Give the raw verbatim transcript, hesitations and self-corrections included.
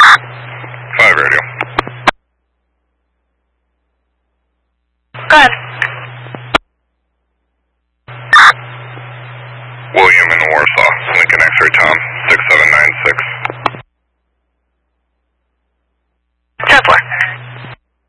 Five radio. Go ahead. William in Warsaw, Lincoln X-ray Tom.